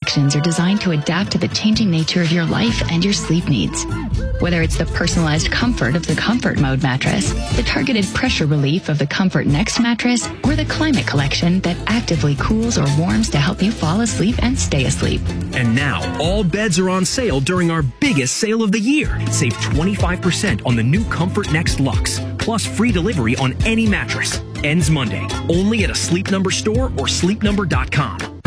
collections are designed to adapt to the changing nature of your life and your sleep needs. Whether it's the personalized comfort of the Comfort Mode mattress, the targeted pressure relief of the Comfort Next mattress, or the Climate Collection that actively cools or warms to help you fall asleep and stay asleep. And now, all beds are on sale during our biggest sale of the year. Save 25% on the new Comfort Next Luxe, plus free delivery on any mattress. Ends Monday, only at a Sleep Number store or sleepnumber.com.